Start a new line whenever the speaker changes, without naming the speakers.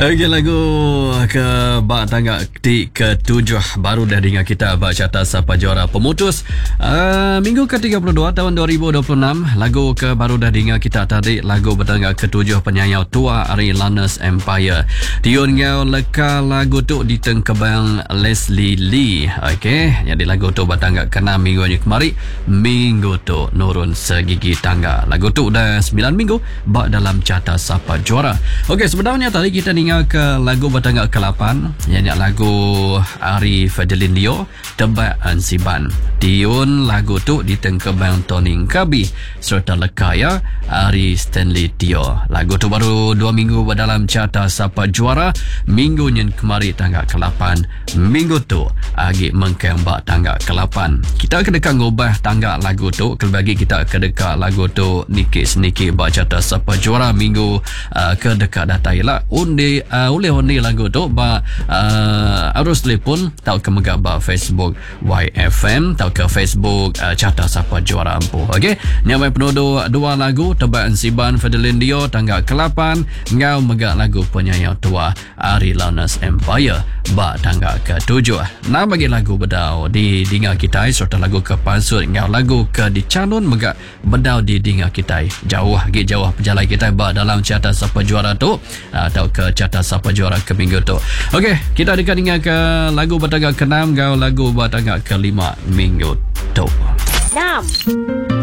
Okey, lagu ke bak tangga ke-7 baru dah dengan kita bak carta siapa juara pemutus minggu ke-32 tahun 2026. Lagu ke baru dah dengan kita tadi, lagu bertangga ke-7 penyanyi tua Ari Lanes Empire. Tiun ngau leka lagu tu di tengkebang Leslie Lee. Okey, jadi lagu tu bertangga ke-6 minggu ni kemari. Minggu tu nurun segigi tangga. Lagu tu dah 9 minggu bak dalam carta siapa juara. Okey, sebenarnya tadi kita dengar ke lagu bertangga ke-8, yang lagu Ari Fadilin Dio, Tebak Ansiban. Tiun lagu tu di tengkebang Toning Kabi serta lekaya Ari Stanley Tio. Lagu tu baru 2 minggu dalam carta siapa juara. Minggu yang kemari tangga ke-8. Minggu tu agi mengkang bak tangga ke-8. Kita kedekat ngubah tangga lagu tu, kelebagi kita kedekat lagu tu nikit-nikit bak carta siapa juara minggu kedekat datai lah. Undi lagu tu ba arus telefon tau ke megak ba Facebook YFM, tau ke Facebook carta siapa juara ampuh. Okey, nyamai penuduh dua lagu Tebak Ansiban Fadilin Dio tangga ke-8, ngau megak lagu penyanyi tua Ari Lanes Empire ba tangga ke-7. Nah, bagi lagu bedau di dinga kita serta lagu ke Pansut ngau lagu ke di Canun megak bedau di dinga kita. Jauh perjalanan kita ba dalam carta siapa juara tu atau ke carta siapa juara ke minggu tu. Okey, kita dekat dengan ke lagu bertangga ke-6 ngau lagu bertangga ke-5 minggu tu.
6